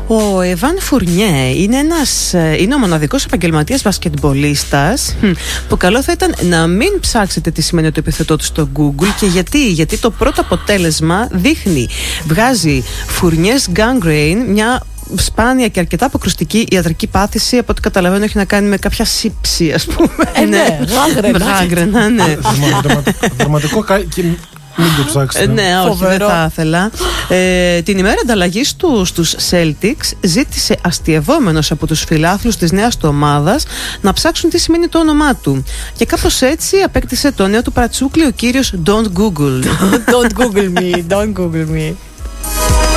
Ο Εβάν Φουρνιέ είναι ο μοναδικός επαγγελματίας μπασκετμπολίστας που καλό θα ήταν να μην ψάξετε τι σημαίνει το επιθετό του στο Google. Και γιατί το πρώτο αποτέλεσμα βγάζει Fournier's gangrene, μια σπάνια και αρκετά αποκρουστική ιατρική πάθηση. Από ό,τι καταλαβαίνω έχει να κάνει με κάποια σύψη, ας πούμε. Ναι, γάγρενα, ναι. Δραματικό και μην το ψάξετε. Ναι, όχι, δεν θα ήθελα. Την ημέρα ανταλλαγής του στους Celtics ζήτησε αστειευόμενος από τους φιλάθλους της νέας του ομάδας να ψάξουν τι σημαίνει το όνομά του. Και κάπως έτσι απέκτησε το νέο του παρατσούκλι ο κύριος Don't Google. Don't Google me, don't Google me.